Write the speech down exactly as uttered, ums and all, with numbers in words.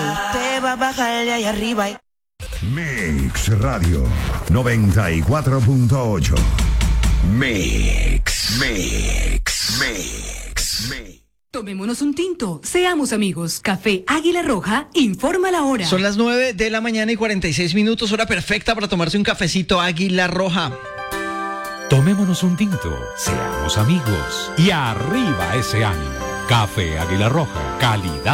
Te va a bajar de ahí arriba. Mix Radio noventa y cuatro punto ocho. Mix, Mix, Mix, Mix. Tomémonos un tinto, seamos amigos. Café Águila Roja informa la hora. Son las nueve de la mañana y cuarenta y seis minutos, hora perfecta para tomarse un cafecito Águila Roja. Tomémonos un tinto, seamos amigos y arriba ese ánimo. Café Águila Roja, calidad